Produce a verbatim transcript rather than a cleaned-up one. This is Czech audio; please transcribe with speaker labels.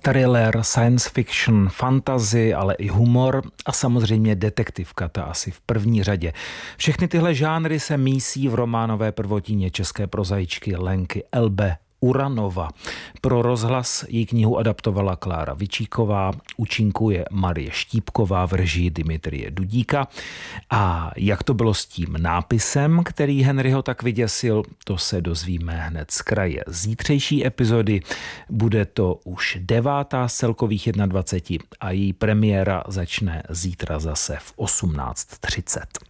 Speaker 1: Thriller, science fiction, fantasy, ale i humor a samozřejmě detektivka, ta asi v první řadě. Všechny tyhle žánry se mísí v románové prvotíně české prozaičky Lenky Elbe Uranova. Pro rozhlas její knihu adaptovala Klára Vičíková, účinkuje Marie Štípková v režii Dimitrie Dudíka. A jak to bylo s tím nápisem, který Henryho tak vyděsil, to se dozvíme hned z kraje zítřejší epizody. Bude to už devátá z celkových dvaceti jedna a její premiéra začne zítra zase v osmnáct třicet.